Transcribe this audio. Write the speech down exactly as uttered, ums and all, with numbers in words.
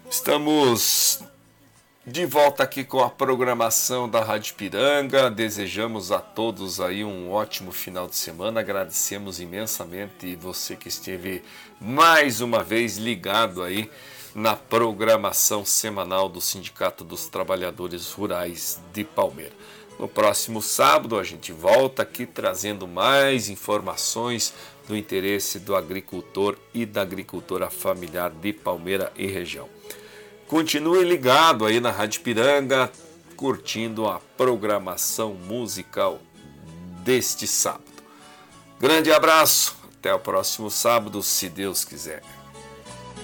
Estamos de volta aqui com a programação da Rádio Ipiranga. Desejamos a todos aí um ótimo final de semana. Agradecemos imensamente você que esteve mais uma vez ligado aí na programação semanal do Sindicato dos Trabalhadores Rurais de Palmeira. No próximo sábado a gente volta aqui trazendo mais informações do interesse do agricultor e da agricultora familiar de Palmeira e região. Continue ligado aí na Rádio Ipiranga, curtindo a programação musical deste sábado. Grande abraço, até o próximo sábado, se Deus quiser.